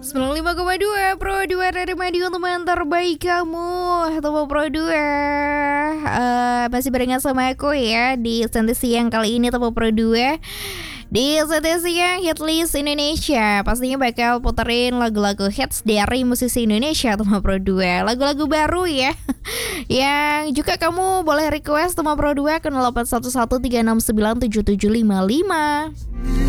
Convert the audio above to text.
95,2 Pro 2 dari Radio teman terbaik kamu. Temu Pro 2 masih barengan sama aku ya di Santai Siang kali ini. Temu Pro 2 di Santai Siang Hitlist Indonesia. Pastinya bakal puterin lagu-lagu hits dari musisi Indonesia. Temu Pro 2 lagu-lagu baru ya. Yang juga kamu boleh request Temu Pro 2 ke 0811 369 7755.